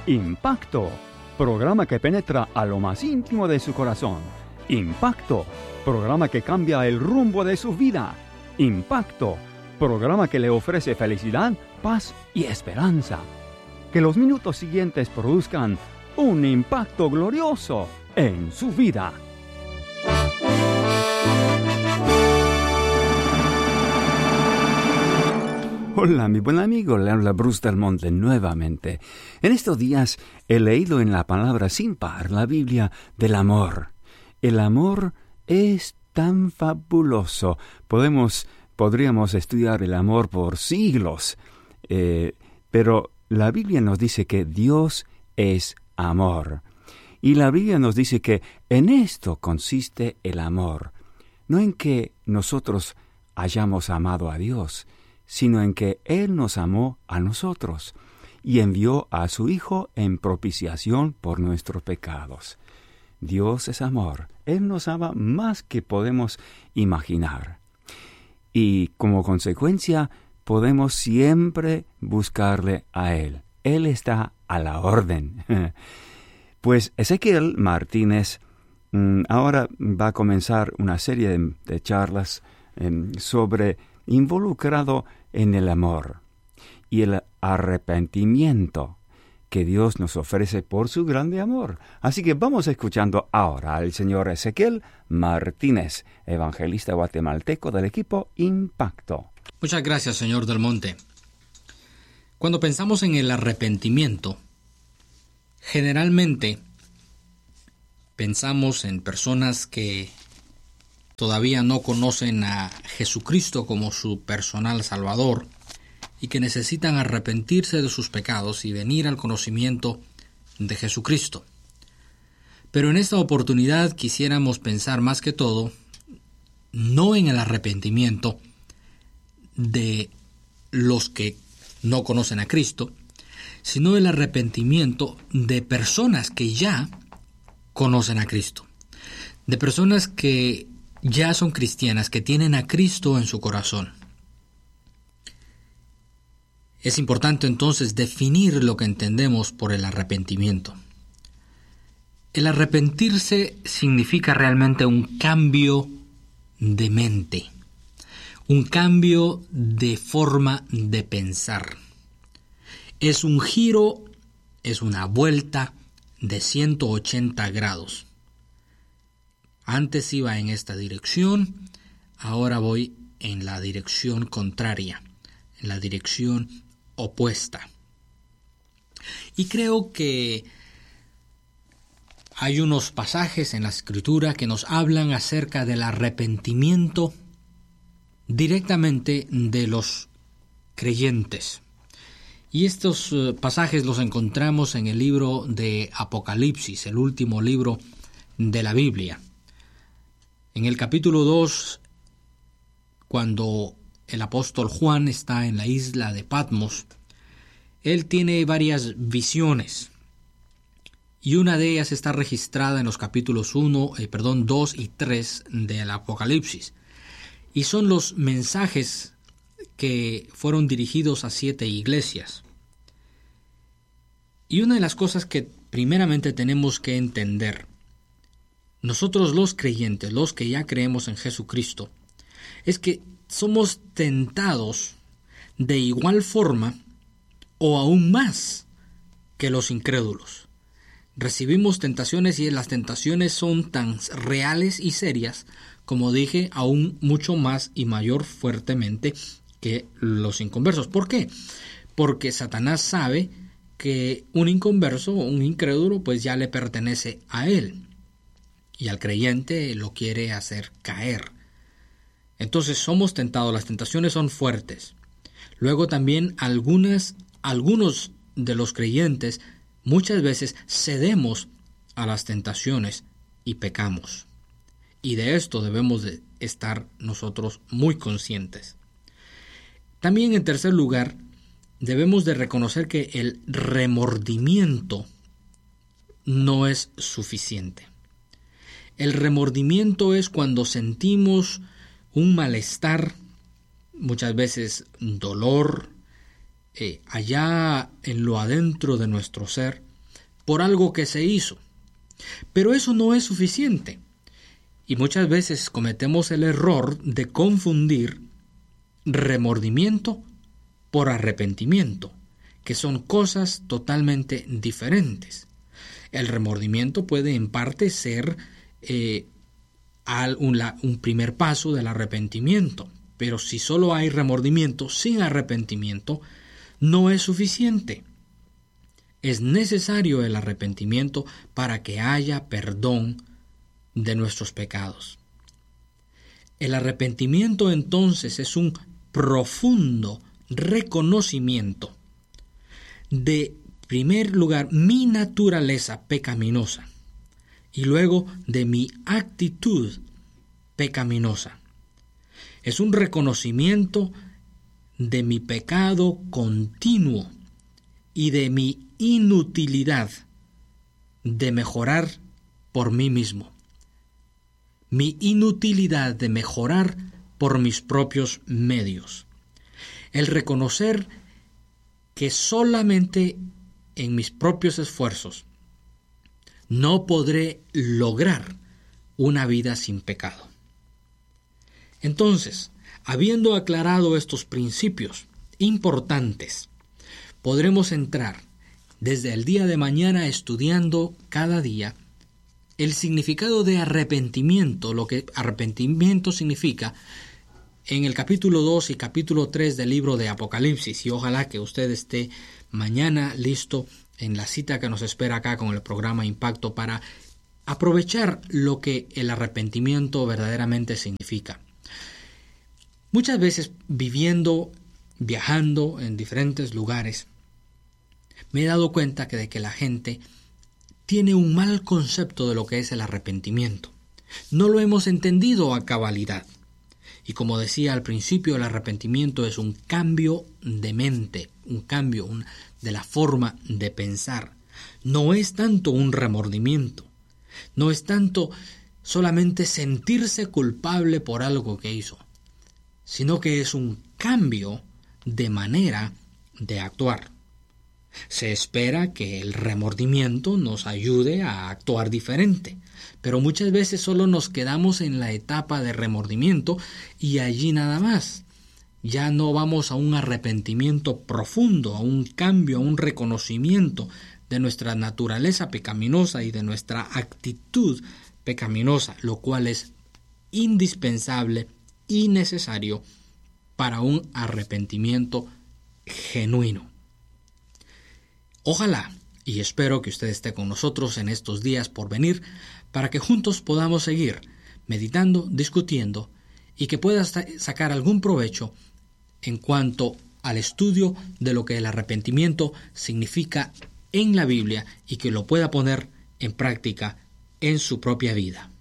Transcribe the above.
Impacto, programa que penetra a lo más íntimo de su corazón. Impacto, programa que cambia el rumbo de su vida. Impacto, programa que le ofrece felicidad, paz y esperanza. Que los minutos siguientes produzcan un impacto glorioso en su vida. Hola, mi buen amigo, le habla Bruce Del Monte nuevamente. En estos días he leído en la palabra sin par, la Biblia, del amor. El amor es tan fabuloso. Podríamos estudiar el amor por siglos, pero la Biblia nos dice que Dios es amor. Y la Biblia nos dice que en esto consiste el amor. No en que nosotros hayamos amado a Dios, sino en que Él nos amó a nosotros y envió a su Hijo en propiciación por nuestros pecados. Dios es amor. Él nos ama más que podemos imaginar. Y como consecuencia, podemos siempre buscarle a Él. Él está a la orden. Pues Ezequiel Martínez ahora va a comenzar una serie de charlas sobre involucrado en el amor y el arrepentimiento que Dios nos ofrece por su grande amor. Así que vamos escuchando ahora al señor Ezequiel Martínez, evangelista guatemalteco del equipo Impacto. Muchas gracias, señor Del Monte. Cuando pensamos en el arrepentimiento, generalmente pensamos en personas que todavía no conocen a Jesucristo como su personal Salvador y que necesitan arrepentirse de sus pecados y venir al conocimiento de Jesucristo. Pero en esta oportunidad quisiéramos pensar más que todo no en el arrepentimiento de los que no conocen a Cristo, sino el arrepentimiento de personas que ya conocen a Cristo, de personas que ya son cristianas, que tienen a Cristo en su corazón. Es importante entonces definir lo que entendemos por el arrepentimiento. El arrepentirse significa realmente un cambio de mente, un cambio de forma de pensar. Es un giro, es una vuelta de 180 grados. Antes iba en esta dirección, ahora voy en la dirección contraria, en la dirección opuesta. Y creo que hay unos pasajes en la Escritura que nos hablan acerca del arrepentimiento directamente de los creyentes. Y estos pasajes los encontramos en el libro de Apocalipsis, el último libro de la Biblia. En el capítulo 2, cuando el apóstol Juan está en la isla de Patmos, él tiene varias visiones. Y una de ellas está registrada en los capítulos 2 y 3 del Apocalipsis. Y son los mensajes que fueron dirigidos a 7 iglesias. Y una de las cosas que primeramente tenemos que entender, nosotros los creyentes, los que ya creemos en Jesucristo, es que somos tentados de igual forma o aún más que los incrédulos. Recibimos tentaciones y las tentaciones son tan reales y serias, como dije, aún mucho más y mayor fuertemente que los inconversos. ¿Por qué? Porque Satanás sabe que un inconverso o un incrédulo pues ya le pertenece a él. Y al creyente lo quiere hacer caer. Entonces somos tentados, las tentaciones son fuertes. Luego también algunos de los creyentes muchas veces cedemos a las tentaciones y pecamos. Y de esto debemos de estar nosotros muy conscientes. También en tercer lugar, debemos de reconocer que el remordimiento no es suficiente. El remordimiento es cuando sentimos un malestar, muchas veces dolor, allá en lo adentro de nuestro ser, por algo que se hizo. Pero eso no es suficiente. Y muchas veces cometemos el error de confundir remordimiento por arrepentimiento, que son cosas totalmente diferentes. El remordimiento puede en parte ser un primer paso del arrepentimiento, pero si solo hay remordimiento sin arrepentimiento, no es suficiente. Es necesario el arrepentimiento para que haya perdón de nuestros pecados. El arrepentimiento entonces es un profundo reconocimiento de, en primer lugar, mi naturaleza pecaminosa y luego de mi actitud pecaminosa. Es un reconocimiento de mi pecado continuo y de mi inutilidad de mejorar por mí mismo. Mi inutilidad de mejorar por mis propios medios. El reconocer que solamente en mis propios esfuerzos no podré lograr una vida sin pecado. Entonces, habiendo aclarado estos principios importantes, podremos entrar desde el día de mañana estudiando cada día el significado de arrepentimiento, lo que arrepentimiento significa en el capítulo 2 y capítulo 3 del libro de Apocalipsis. Y ojalá que usted esté mañana listo en la cita que nos espera acá con el programa Impacto para aprovechar lo que el arrepentimiento verdaderamente significa. Muchas veces viajando en diferentes lugares, me he dado cuenta de que la gente tiene un mal concepto de lo que es el arrepentimiento. No lo hemos entendido a cabalidad. Y como decía al principio, el arrepentimiento es un cambio de mente, un cambio de la forma de pensar. No es tanto un remordimiento, no es tanto solamente sentirse culpable por algo que hizo, sino que es un cambio de manera de actuar. Se espera que el remordimiento nos ayude a actuar diferente, pero muchas veces solo nos quedamos en la etapa de remordimiento y allí nada más. Ya no vamos a un arrepentimiento profundo, a un cambio, a un reconocimiento de nuestra naturaleza pecaminosa y de nuestra actitud pecaminosa, lo cual es indispensable y necesario para un arrepentimiento genuino. Ojalá y espero que usted esté con nosotros en estos días por venir para que juntos podamos seguir meditando, discutiendo y que pueda sacar algún provecho en cuanto al estudio de lo que el arrepentimiento significa en la Biblia y que lo pueda poner en práctica en su propia vida.